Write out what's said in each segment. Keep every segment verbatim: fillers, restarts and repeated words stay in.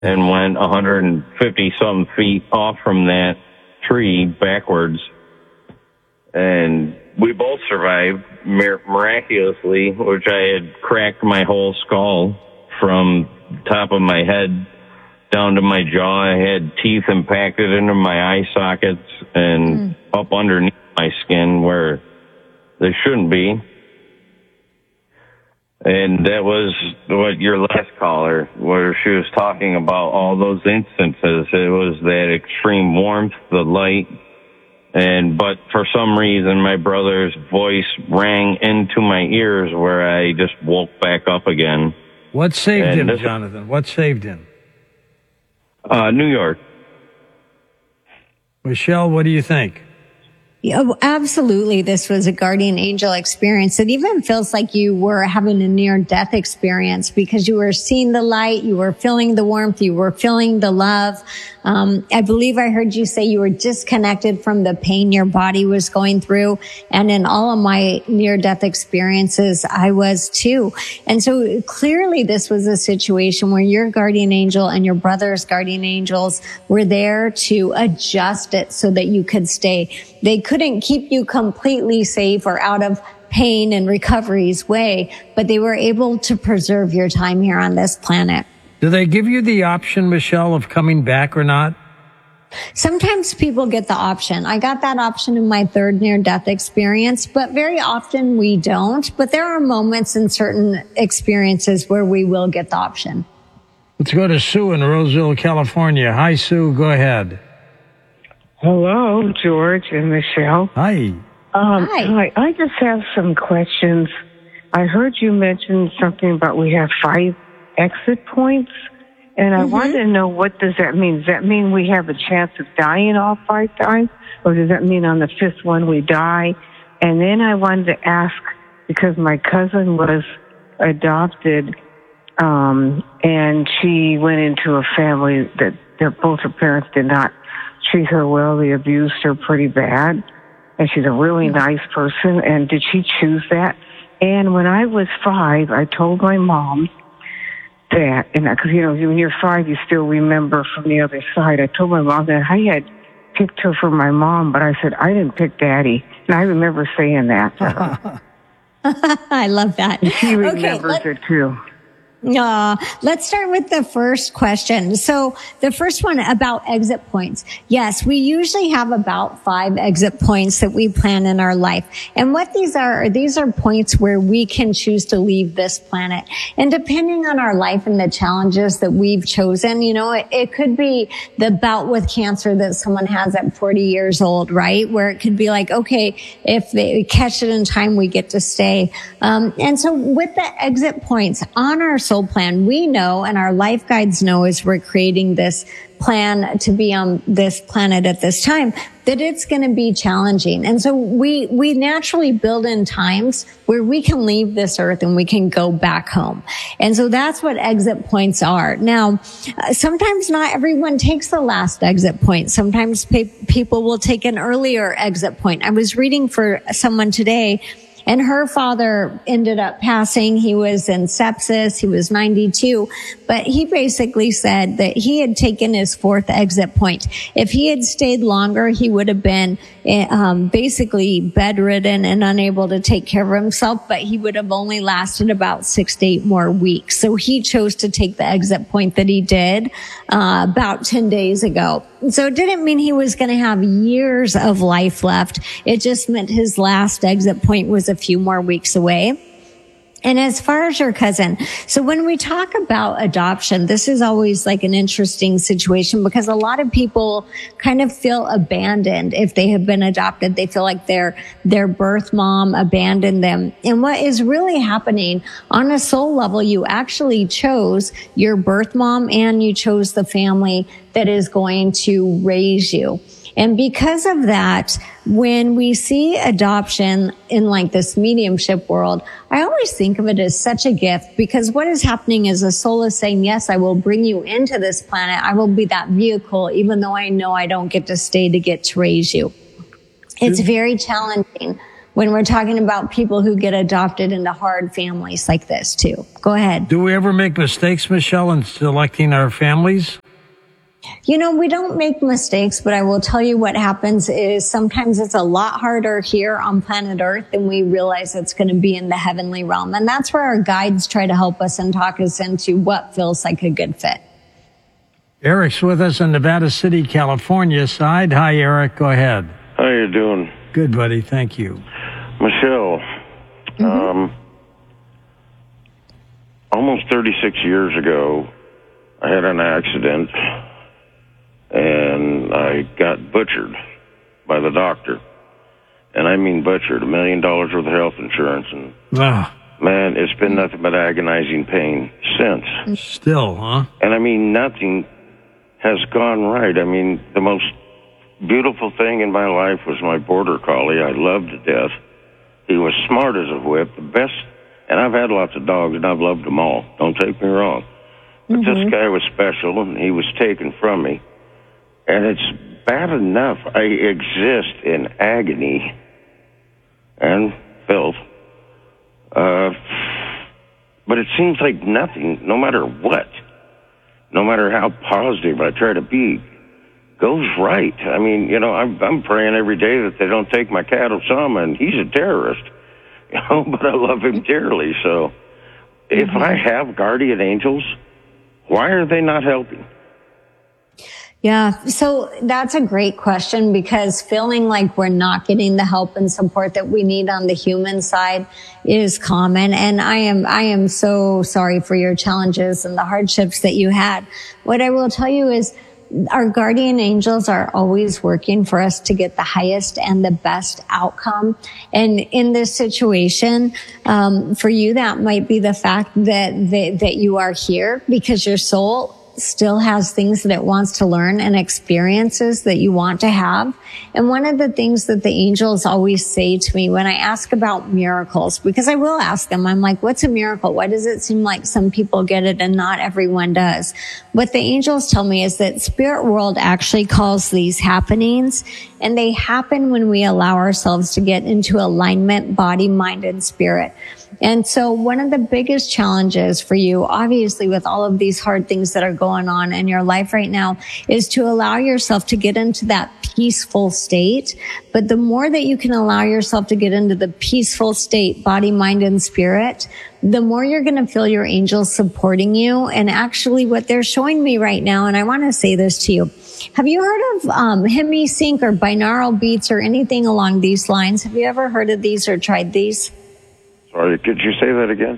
and went one hundred fifty some feet off from that tree backwards. And we both survived mir- miraculously, which I had cracked my whole skull from top of my head down to my jaw. I had teeth impacted into my eye sockets and mm. up underneath my skin where they shouldn't be. And that was what your last caller, where she was talking about all those instances. It was that extreme warmth, the light, and but for some reason my brother's voice rang into my ears where I just woke back up again. What saved and him, this, Jonathan? What saved him? Uh, New York. Michelle, what do you think? Yeah, absolutely. This was a guardian angel experience. It even feels like you were having a near death experience because you were seeing the light, you were feeling the warmth, you were feeling the love. Um, I believe I heard you say you were disconnected from the pain your body was going through. And in all of my near death experiences, I was too. And so clearly this was a situation where your guardian angel and your brother's guardian angels were there to adjust it so that you could stay. They couldn't keep you completely safe or out of pain and recovery's way, but they were able to preserve your time here on this planet. Do they give you the option, Michelle, of coming back or not? Sometimes people get the option. I got that option in my third near-death experience, but very often we don't. But there are moments in certain experiences where we will get the option. Let's go to Sue in Roseville, California. Hi, Sue. Go ahead. Hello, George and Michelle. Hi. Um, Hi. hi. I just have some questions. I heard you mention something about we have five exit points, and I mm-hmm. wanted to know, what does that mean? Does that mean we have a chance of dying all five times, or does that mean on the fifth one we die? And then I wanted to ask, because my cousin was adopted, um, and she went into a family that, that both her parents did not treat her well. They abused her pretty bad, and she's a really nice person. And did she choose that? And when I was five, I told my mom that, and because, you know, when you're five, you still remember from the other side. I told my mom that I had picked her for my mom, but I said, I didn't pick Daddy. And I remember saying that. I love that. And she remembers okay, it too. Uh, let's start with the first question. So the first one about exit points. Yes, we usually have about five exit points that we plan in our life. And what these are, these are points where we can choose to leave this planet. And depending on our life and the challenges that we've chosen, you know, it, it could be the bout with cancer that someone has at forty years old, right? Where it could be like, okay, if they catch it in time, we get to stay. Um, and so with the exit points on our soul plan, we know, and our life guides know as we're creating this plan to be on this planet at this time, that it's going to be challenging. And so we, we naturally build in times where we can leave this earth and we can go back home. And so that's what exit points are. Now, uh, sometimes not everyone takes the last exit point. Sometimes pe- people will take an earlier exit point. I was reading for someone today, and her father ended up passing. He was in sepsis. He was ninety-two. But he basically said that he had taken his fourth exit point. If he had stayed longer, he would have been um, basically bedridden and unable to take care of himself. But he would have only lasted about six to eight more weeks. So he chose to take the exit point that he did uh, about ten days ago. So it didn't mean he was going to have years of life left. It just meant his last exit point was a few more weeks away. And as far as your cousin, so when we talk about adoption, this is always like an interesting situation because a lot of people kind of feel abandoned if they have been adopted. They feel like their, their birth mom abandoned them. And what is really happening on a soul level, you actually chose your birth mom and you chose the family that is going to raise you. And because of that, when we see adoption in like this mediumship world, I always think of it as such a gift because what is happening is a soul is saying, yes, I will bring you into this planet. I will be that vehicle, even though I know I don't get to stay to get to raise you. It's very challenging. when we're talking about people who get adopted into hard families like this too. Go ahead. Do we ever make mistakes, Michelle, in selecting our families? You know, we don't make mistakes, but I will tell you what happens is sometimes it's a lot harder here on planet Earth than we realize it's going to be in the heavenly realm. And that's where our guides try to help us and talk us into what feels like a good fit. Eric's with us in Nevada City, California side. Hi, Eric. Go ahead. How you doing? Good, buddy. Thank you. Michelle, mm-hmm. um, almost thirty-six years ago, I had an accident, and I got butchered by the doctor. And I mean butchered, a million dollars worth of health insurance. And ah. man, it's been nothing but agonizing pain since. Still, huh? And I mean, nothing has gone right. I mean, the most beautiful thing in my life was my border collie. I loved to death. He was smart as a whip, the best. And I've had lots of dogs, and I've loved them all. Don't take me wrong. But mm-hmm. this guy was special, and he was taken from me. And it's bad enough I exist in agony and filth. Uh, but it seems like nothing, no matter what, no matter how positive I try to be, goes right. I mean, you know, I'm, I'm praying every day that they don't take my cat Osama, and he's a terrorist, you know, but I love him dearly. So if mm-hmm. I have guardian angels, why are they not helping? Yeah, so that's a great question, because feeling like we're not getting the help and support that we need on the human side is common. And I am, I am so sorry for your challenges and the hardships that you had. What I will tell you is our guardian angels are always working for us to get the highest and the best outcome. And in this situation, um, for you, that might be the fact that, that, that you are here because your soul still has things that it wants to learn and experiences that you want to have. And one of the things that the angels always say to me when I ask about miracles, because I will ask them, I'm like, what's a miracle? Why does it seem like some people get it and not everyone does? What the angels tell me is that spirit world actually calls these happenings, and they happen when we allow ourselves to get into alignment, body, mind, and spirit. And so one of the biggest challenges for you, obviously with all of these hard things that are going on in your life right now, is to allow yourself to get into that peaceful state. But the more that you can allow yourself to get into the peaceful state, body, mind, and spirit, the more you're going to feel your angels supporting you. And actually what they're showing me right now, and I want to say this to you, have you heard of um, Hemi-Sync or binaural beats or anything along these lines? Have you ever heard of these or tried these? Sorry, could you say that again?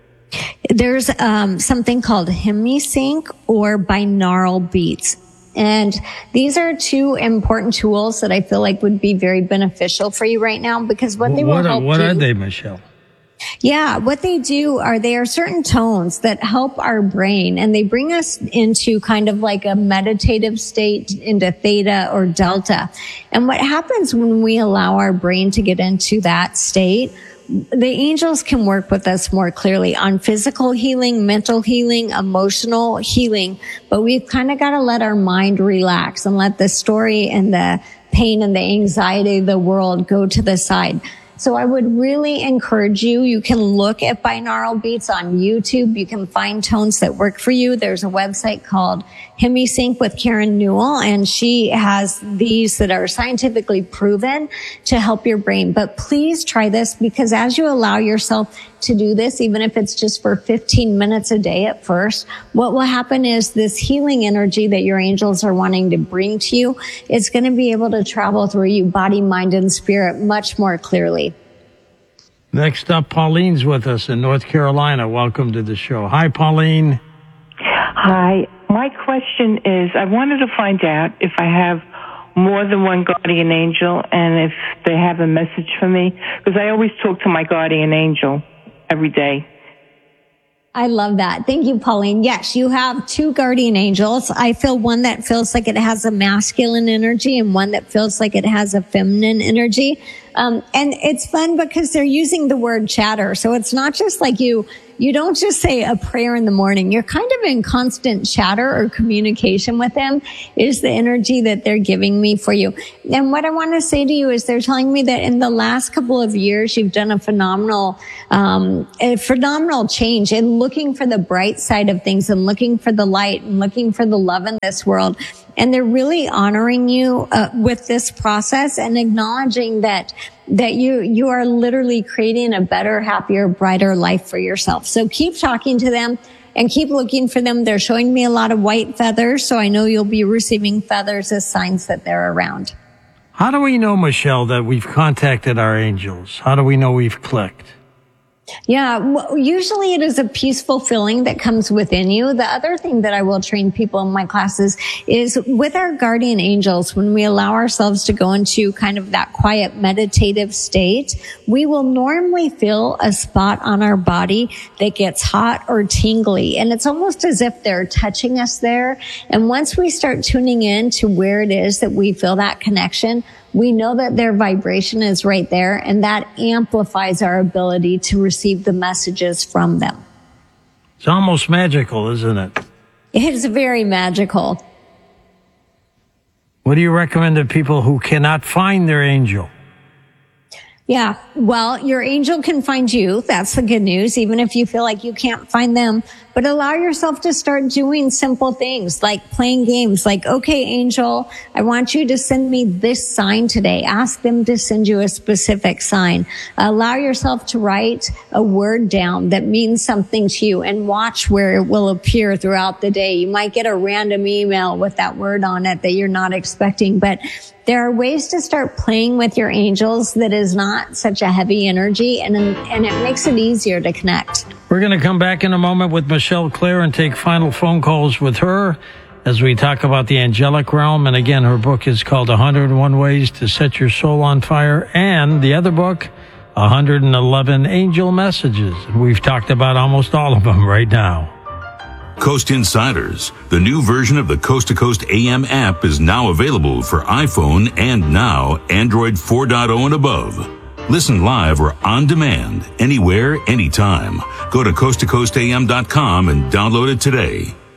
There's um, something called Hemi-Sync or binaural beats. And these are two important tools that I feel like would be very beneficial for you right now, because what they will what, help What do, are they, Michelle? Yeah, what they do are they are certain tones that help our brain, and they bring us into kind of like a meditative state, into theta or delta. And what happens when we allow our brain to get into that state, the angels can work with us more clearly on physical healing, mental healing, emotional healing, but we've kind of got to let our mind relax and let the story and the pain and the anxiety of the world go to the side. So I would really encourage you, you can look at binaural beats on YouTube. You can find tones that work for you. There's a website called Hemi-Sync with Karen Newell, and she has these that are scientifically proven to help your brain. But please try this, because as you allow yourself to do this, even if it's just for fifteen minutes a day at first, what will happen is this healing energy that your angels are wanting to bring to you, it's going to be able to travel through you, body, mind, and spirit much more clearly. Next up, Pauline's with us in North Carolina. Welcome to the show. Hi, Pauline. Hi. My question is, I wanted to find out if I have more than one guardian angel and if they have a message for me, because I always talk to my guardian angel every day. I love that. Thank you, Pauline. Yes, you have two guardian angels. I feel one that feels like it has a masculine energy and one that feels like it has a feminine energy. Um, and it's fun because they're using the word chatter. So it's not just like you you don't just say a prayer in the morning. You're kind of in constant chatter or communication with them is the energy that they're giving me for you. And what I want to say to you is they're telling me that in the last couple of years, you've done a phenomenal, um, a phenomenal change in looking for the bright side of things and looking for the light and looking for the love in this world. And they're really honoring you uh, with this process and acknowledging that that you you are literally creating a better, happier, brighter life for yourself. So keep talking to them and keep looking for them. They're showing me a lot of white feathers, so I know you'll be receiving feathers as signs that they're around. How do we know, Michelle, that we've contacted our angels? How do we know we've clicked? Yeah, well, usually it is a peaceful feeling that comes within you. The other thing that I will train people in my classes is with our guardian angels, when we allow ourselves to go into kind of that quiet meditative state, we will normally feel a spot on our body that gets hot or tingly. And it's almost as if they're touching us there. And once we start tuning in to where it is that we feel that connection, we know that their vibration is right there, and that amplifies our ability to receive the messages from them. It's almost magical, isn't it? It is very magical. What do you recommend to people who cannot find their angel? Yeah, well, your angel can find you. That's the good news, even if you feel like you can't find them. But allow yourself to start doing simple things like playing games like, okay, angel, I want you to send me this sign today. Ask them to send you a specific sign. Allow yourself to write a word down that means something to you and watch where it will appear throughout the day. You might get a random email with that word on it that you're not expecting, but there are ways to start playing with your angels that is not such a heavy energy, and and it makes it easier to connect. We're going to come back in a moment with Michelle Claire and take final phone calls with her as we talk about the angelic realm. And again, her book is called one hundred one Ways to Set Your Soul on Fire, and the other book, one hundred eleven Angel Messages. We've talked about almost all of them right now. Coast Insiders, the new version of the Coast to Coast A M app, is now available for iPhone and now Android four point oh and above. Listen live or on demand, anywhere, anytime. Go to coast to coast a m dot com and download it today.